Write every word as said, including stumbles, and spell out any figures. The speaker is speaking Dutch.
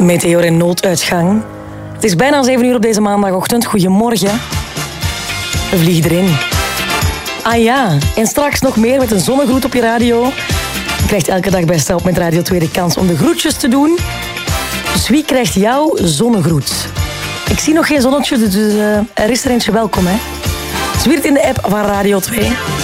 Meteor en nooduitgang. Het is bijna zeven uur op deze maandagochtend. Goedemorgen. We vliegen erin. Ah ja, en straks nog meer met een zonnegroet op je radio. Je krijgt elke dag bij Stel met Radio twee de kans om de groetjes te doen. Dus wie krijgt jouw zonnegroet? Ik zie nog geen zonnetje, dus uh, er is er eentje. Welkom, hè. Zwiert in de app van Radio twee.